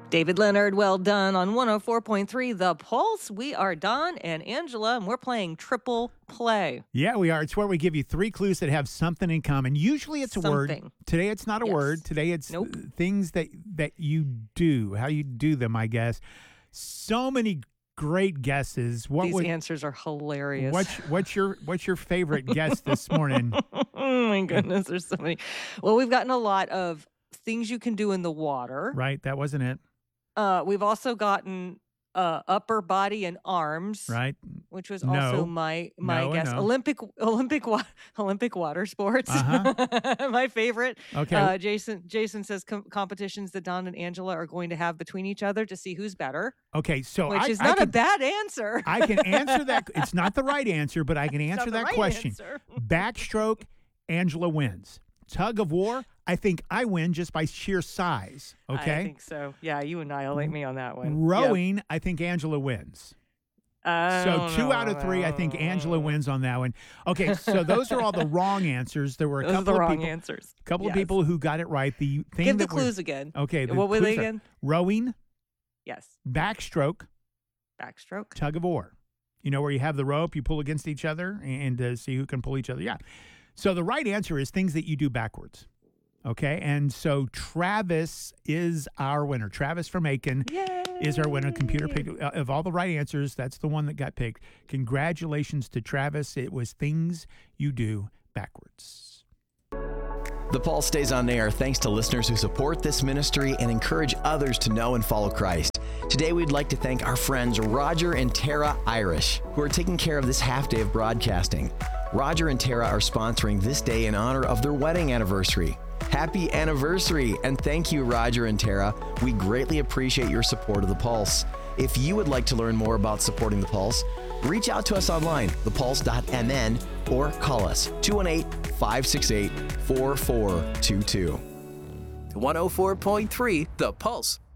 David Leonard, well done on 104.3 The Pulse. We are Don and Angela, and we're playing Triple Play. Yeah, we are. It's where we give you 3 clues that have something in common. Usually it's a word. Today it's not a word. Today it's things that you do, how you do them, I guess. So many great guesses. These answers are hilarious. What's your favorite guess this morning? Oh my goodness, there's so many. Well, we've gotten a lot of things you can do in the water. Right, that wasn't it. We've also gotten upper body and arms, right? Which was also my guess. No. Olympic water sports. My favorite. Okay. Jason says competitions that Don and Angela are going to have between each other to see who's better. Okay, so which is not a bad answer. I can answer that. It's not the right answer, but I can answer that question. Backstroke, Angela wins. Tug of war, I think I win just by sheer size. Okay? I think so. Yeah, you annihilate me on that one. Rowing, I think Angela wins. So 2 out of 3, I think Angela wins on that one. Okay, so those are all the wrong answers. There were a couple of people, answers. Couple of people who got it right. The thing Give the clues again. Okay, what were they again? Rowing. Yes. Backstroke. Backstroke. Tug of war. You know where you have the rope, you pull against each other and see who can pull each other. Yeah. So the right answer is things that you do backwards. Okay, and so Travis is our winner. Travis from Aiken is our winner. Computer picked of all the right answers. That's the one that got picked. Congratulations to Travis. It was things you do backwards. The Pulse stays on air thanks to listeners who support this ministry and encourage others to know and follow Christ. Today, we'd like to thank our friends Roger and Tara Irish, who are taking care of this half day of broadcasting. Roger and Tara are sponsoring this day in honor of their wedding anniversary. Happy anniversary, and thank you, Roger and Tara. We greatly appreciate your support of The Pulse. If you would like to learn more about supporting The Pulse, reach out to us online, thepulse.mn, or call us 218-568-4422. 104.3 The Pulse.